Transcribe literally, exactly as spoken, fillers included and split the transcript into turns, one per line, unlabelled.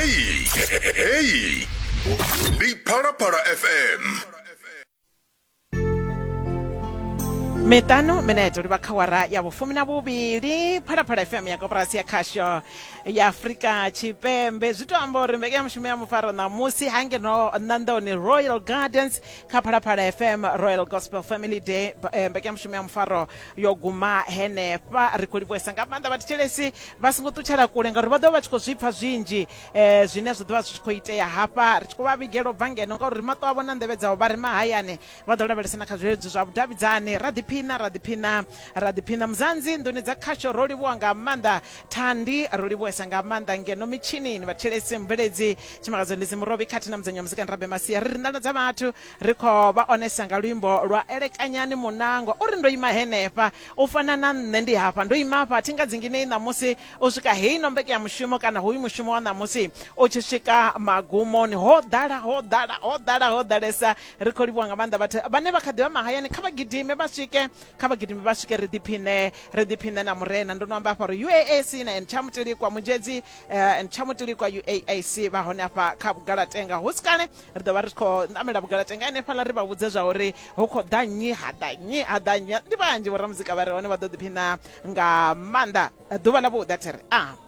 Hey, hey, the Para Para F M.
Metano meneto ri bakawara ya bufumi na bubili para para F M ya koperasi ya khasho ya Afrika Chipembe zwito ambori mbeke mshume ya mufaro na musi hange no nandoni Royal Gardens ka para para F M Royal Gospel Family Day mbeke mshume ya mufaro yoguma hene pa rikolibwesa ngabanda bathelesi basingutuchara kulenga ri bado batiko zwipha zwinji eh zwine zwo dwa zwikoitea hapa ritiko babigelo bangeno nga ri mato abona ndebedza bari mahayane badola belesana kha zwedzi zwa budavizane radipi Pina radipina radipina mzanzi ndoni za khasho roliwa nga manda thandi roliwa sanga manda ngeno michini ni bathelese mbelezi chimakazo ndizimurobi khati na mzenyo mzika nrabe masia rindana za bathu rikho ba onesa nga lwimbo lwa elekanyani munango uri ndo ima henepa ufana na nne ndi hapa ndo ima hapa tinga zingine ina musi usika hino mbeke ya mshumo kana huyu mshumo wana musi uchishika magumo ni hodala hodala hodala hodalesa rikho liwa nga manda bathe bane bakadiwa mahayani kaba gidime bashike kaba gidimi bashike redipine redipine na murena ndo namba pa U A A C na enchamutili kwa mujezi uh, enchamutili kwa U A A C ba hone apa kabugalatenga huskane rdo bariko namela bugalatenga ene pala riba budzezwa uri huko danyi hadanyi hadanyi ndibanje boramuzika bare hone badodipina nga manda duba labo datere ah